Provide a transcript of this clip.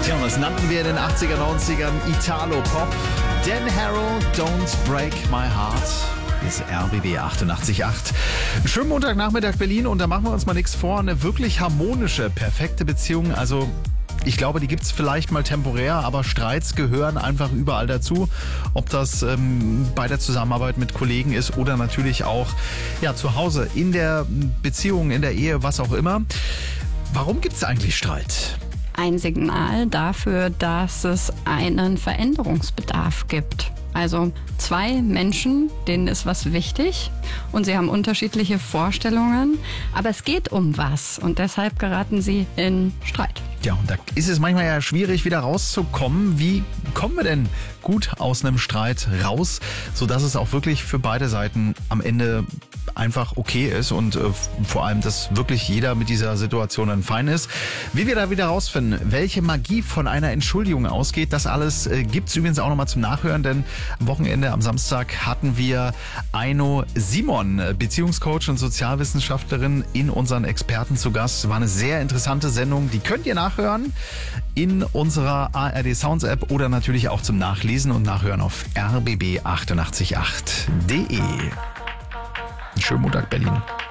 Tja, und das nannten wir in den 80er, 90ern Italo-Pop. Dan Harrow, Don't Break My Heart. Ist RBB 88.8. Schönen Montagnachmittag Berlin und da machen wir uns mal nichts vor. Eine wirklich harmonische, perfekte Beziehung. Also ich glaube, die gibt's vielleicht mal temporär, aber Streits gehören einfach überall dazu. Ob das bei der Zusammenarbeit mit Kollegen ist oder natürlich auch zu Hause, in der Beziehung, in der Ehe, was auch immer. Warum gibt's eigentlich Streit? Ein Signal dafür, dass es einen Veränderungsbedarf gibt. Also zwei Menschen, denen ist was wichtig und sie haben unterschiedliche Vorstellungen, aber es geht um was und deshalb geraten sie in Streit. Ja, und da ist es manchmal ja schwierig, wieder rauszukommen. Wie kommen wir denn gut aus einem Streit raus, sodass es auch wirklich für beide Seiten am Ende einfach okay ist und vor allem, dass wirklich jeder mit dieser Situation dann fein ist. Wie wir da wieder rausfinden, welche Magie von einer Entschuldigung ausgeht, das alles gibt's übrigens auch nochmal zum Nachhören, denn am Wochenende, am Samstag, hatten wir Aino Simon, Beziehungscoach und Sozialwissenschaftlerin, in unseren Experten zu Gast. War eine sehr interessante Sendung, die könnt ihr nachhören in unserer ARD Sounds App oder natürlich auch zum Nachlesen und Nachhören auf rbb888.de. Schönen Montag, Berlin.